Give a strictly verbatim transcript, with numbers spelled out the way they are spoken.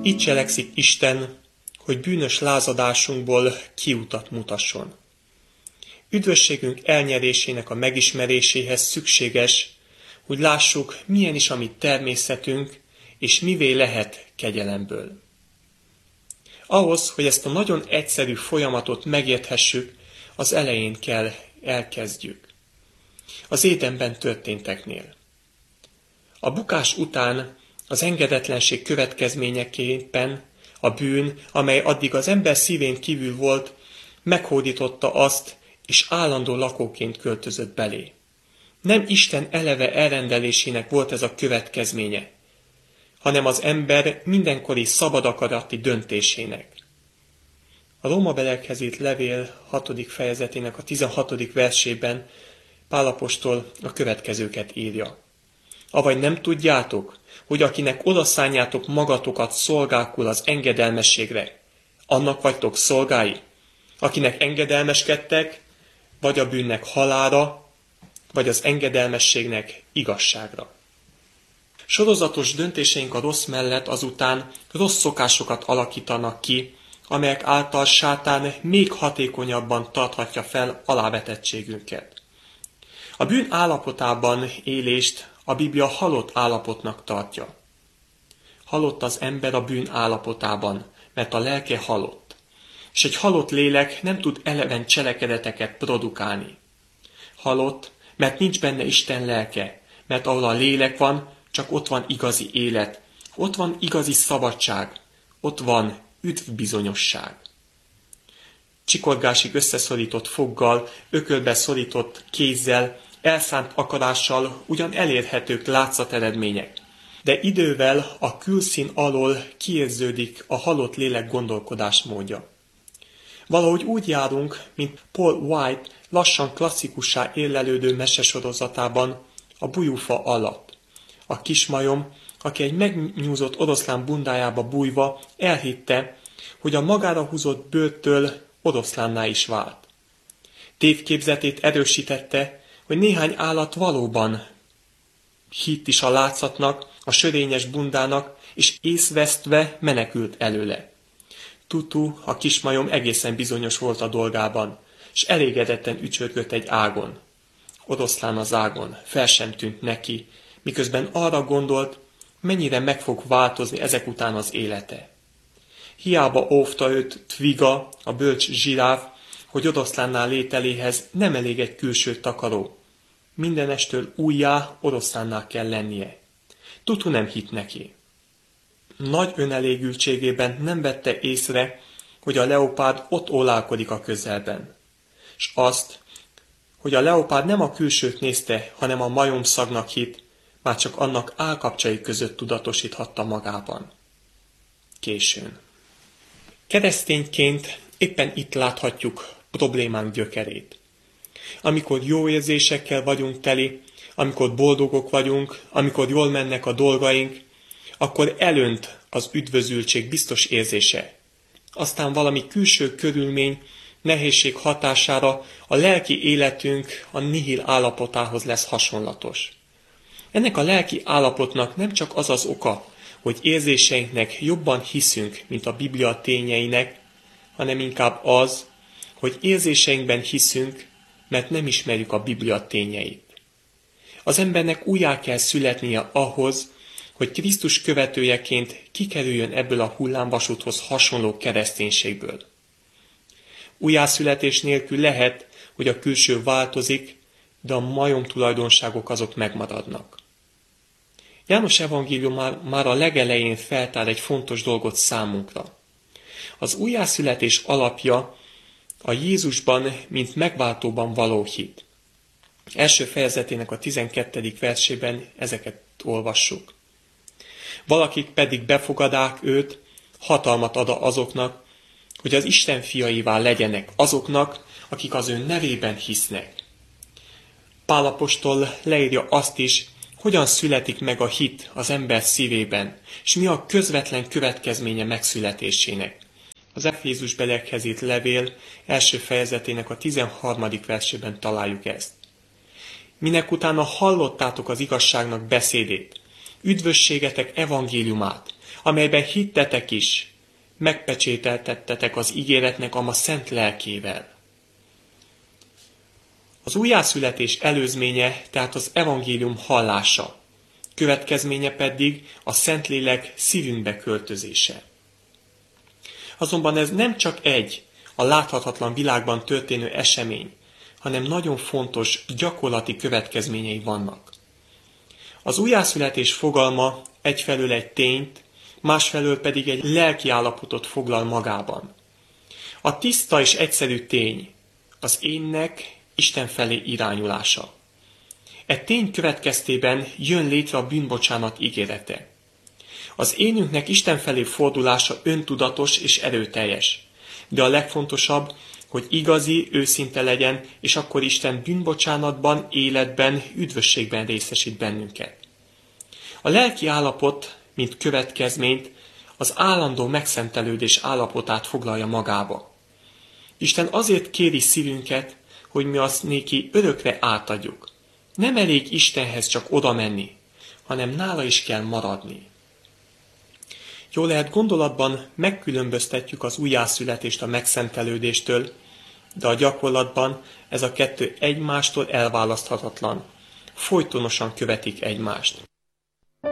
Így cselekszik Isten, hogy bűnös lázadásunkból kiutat mutasson. Üdvösségünk elnyerésének a megismeréséhez szükséges, hogy lássuk, milyen is a mi természetünk, és mivé lehet kegyelemből. Ahhoz, hogy ezt a nagyon egyszerű folyamatot megérthessük, az elején kell elkezdjük. Az Édenben történteknél. A bukás után az engedetlenség következményeképpen a bűn, amely addig az ember szívén kívül volt, meghódította azt, és állandó lakóként költözött belé. Nem Isten eleve elrendelésének volt ez a következménye, hanem az ember mindenkori szabad akarati döntésének. A Rómabeliekhez írt levél hatodik fejezetének a tizenhatodik versében Pál apostol a következőket írja. Avagy nem tudjátok, hogy akinek odaszánjátok magatokat szolgákul az engedelmességre, annak vagytok szolgái, akinek engedelmeskedtek, vagy a bűnnek halálra, vagy az engedelmességnek igazságra. Sorozatos döntéseink a rossz mellett azután rossz szokásokat alakítanak ki, amelyek által sátán még hatékonyabban tarthatja fel alávetettségünket. A bűn állapotában élést a Biblia halott állapotnak tartja. Halott az ember a bűn állapotában, mert a lelke halott. És egy halott lélek nem tud eleven cselekedeteket produkálni. Halott, mert nincs benne Isten lelke, mert ahol a lélek van, csak ott van igazi élet, ott van igazi szabadság, ott van üdvbizonyosság. Csikorgásig összeszorított foggal, ökölbe szorított kézzel, elszánt akarással ugyan elérhetők látszateredmények, de idővel a külszín alól kiérződik a halott lélek gondolkodásmódja. Valahogy úgy járunk, mint Paul White lassan klasszikussá érlelődő mesesorozatában a Bujúfa alatt. A kismajom, aki egy megnyúzott oroszlán bundájába bújva elhitte, hogy a magára húzott bőrtől oroszlánná is vált. Tévképzetét erősítette, hogy néhány állat valóban hitt is a látszatnak, a sörényes bundának, és észvesztve menekült előle. Tutu, a kismajom egészen bizonyos volt a dolgában, és elégedetten ücsörgött egy ágon. Oroszlán az ágon, fel sem tűnt neki, miközben arra gondolt, mennyire meg fog változni ezek után az élete. Hiába óvta őt Tviga, a bölcs zsiráf, hogy oroszlánnál lételéhez nem elég egy külső takaró. Mindenestől újjá oroszlánnál kell lennie. Tutu nem hitt neki. Nagy önelégültségében nem vette észre, hogy a leopárd ott ólálkodik a közelben. S azt, hogy a leopárd nem a külsőt nézte, hanem a majomszagnak hitt, már csak annak állkapcsai között tudatosíthatta magában. Későn. Keresztényként éppen itt láthatjuk problémánk gyökerét. Amikor jó érzésekkel vagyunk teli, amikor boldogok vagyunk, amikor jól mennek a dolgaink, akkor elönt az üdvözültség biztos érzése. Aztán valami külső körülmény, nehézség hatására a lelki életünk a nihil állapotához lesz hasonlatos. Ennek a lelki állapotnak nem csak az az oka, hogy érzéseinknek jobban hiszünk, mint a Biblia tényeinek, hanem inkább az, hogy érzéseinkben hiszünk, mert nem ismerjük a Biblia tényeit. Az embernek újjá kell születnie ahhoz, hogy Krisztus követőjeként kikerüljön ebből a hullámvasúthoz hasonló kereszténységből. Újjászületés nélkül lehet, hogy a külső változik, de a majom tulajdonságok azok megmaradnak. János evangélium már, már a legelején feltár egy fontos dolgot számunkra. Az újjászületés alapja a Jézusban, mint megváltóban való hit. Első fejezetének a tizenkettedik versében ezeket olvassuk. Valakik pedig befogadák őt, hatalmat ad azoknak, hogy az Isten fiaivá legyenek, azoknak, akik az ő nevében hisznek. Pál apostol leírja azt is, hogyan születik meg a hit az ember szívében, és mi a közvetlen következménye megszületésének. Az Efézusbeliekhez írt levél első fejezetének a tizenharmadik versében találjuk ezt. Minek utána hallottátok az igazságnak beszédét, üdvösségetek evangéliumát, amelyben hittetek is, megpecsételtettetek az ígéretnek ama szent lelkével. Az újjászületés előzménye tehát az evangélium hallása, következménye pedig a Szentlélek szívünkbe költözése. Azonban ez nem csak egy a láthatatlan világban történő esemény, hanem nagyon fontos gyakorlati következményei vannak. Az újjászületés fogalma egyfelől egy tényt, másfelől pedig egy lelki állapotot foglal magában. A tiszta és egyszerű tény az énnek Isten felé irányulása. E tény következtében jön létre a bűnbocsánat ígérete. Az énünknek Isten felé fordulása öntudatos és erőteljes, de a legfontosabb, hogy igazi, őszinte legyen, és akkor Isten bűnbocsánatban, életben, üdvösségben részesít bennünket. A lelki állapot, mint következményt, az állandó megszentelődés állapotát foglalja magába. Isten azért kéri szívünket, hogy mi azt néki örökre átadjuk. Nem elég Istenhez csak oda menni, hanem nála is kell maradni. Jól lehet, gondolatban megkülönböztetjük az újjászületést a megszentelődéstől, de a gyakorlatban ez a kettő egymástól elválaszthatatlan, folytonosan követik egymást.